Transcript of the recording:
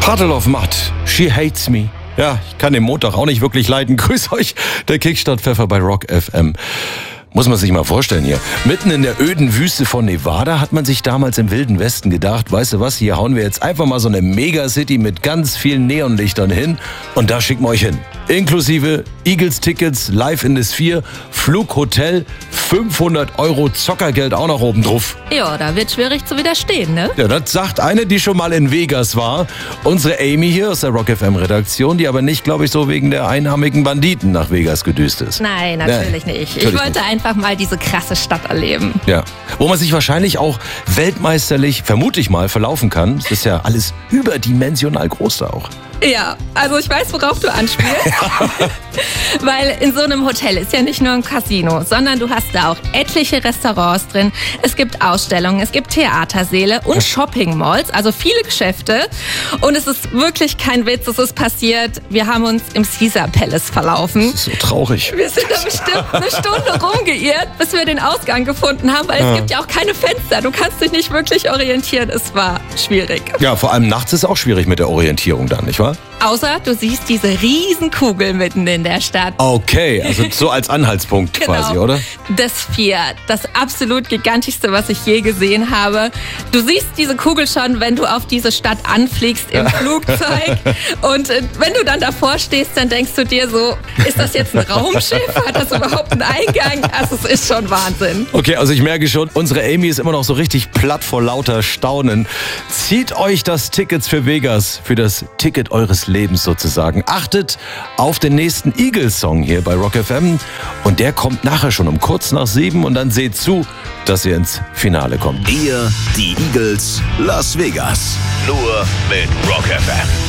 Puddle of Mud, She Hates Me. Ja, ich kann den Montag auch nicht wirklich leiden. Grüß euch, der Kickstart-Pfeffer bei Rock FM. Muss man sich mal vorstellen hier. Mitten in der öden Wüste von Nevada hat man sich damals im Wilden Westen gedacht, weißt du was, hier hauen wir jetzt einfach mal so eine Megacity mit ganz vielen Neonlichtern hin und da schicken wir euch hin. Inklusive Eagles-Tickets, live in the Sphere, Flug, Hotel, 500 € Zockergeld auch noch oben drauf. Ja, da wird schwierig zu widerstehen, ne? Ja, das sagt eine, die schon mal in Vegas war. Unsere Amy hier aus der Rock FM-Redaktion, die aber nicht, glaube ich, so wegen der einarmigen Banditen nach Vegas gedüst ist. Nein, natürlich nicht. Ich wollte einfach mal diese krasse Stadt erleben. Ja, wo man sich wahrscheinlich auch weltmeisterlich, vermute ich mal, verlaufen kann. Das ist ja alles überdimensional groß da auch. Ja, also ich weiß, worauf du anspielst. Weil in so einem Hotel ist ja nicht nur ein Casino, sondern du hast da auch etliche Restaurants drin. Es gibt Ausstellungen, es gibt Theatersäle und Shopping-Malls, also viele Geschäfte. Und es ist wirklich kein Witz, es ist passiert. Wir haben uns im Caesar Palace verlaufen. Das ist so traurig. Wir sind da bestimmt eine Stunde rumgeirrt, bis wir den Ausgang gefunden haben, weil es gibt ja auch keine Fenster. Du kannst dich nicht wirklich orientieren. Es war schwierig. Ja, vor allem nachts ist es auch schwierig mit der Orientierung dann, nicht wahr? Außer du siehst diese Riesenkugel mitten in der Stadt. Okay, also so als Anhaltspunkt quasi, oder? Das Sphere, das absolut gigantischste, was ich je gesehen habe. Du siehst diese Kugel schon, wenn du auf diese Stadt anfliegst im Flugzeug. Und wenn du dann davor stehst, dann denkst du dir so, ist das jetzt ein Raumschiff? Hat das überhaupt einen Eingang? Also es ist schon Wahnsinn. Okay, also ich merke schon, unsere Amy ist immer noch so richtig platt vor lauter Staunen. Zieht euch das Ticket für Vegas, für das Ticket eures Lebens sozusagen. Achtet auf den nächsten Eagles-Song hier bei Rock FM und der kommt nachher schon um kurz nach 7 und dann seht zu, dass ihr ins Finale kommt. Ihr, die Eagles, Las Vegas. Nur mit Rock FM.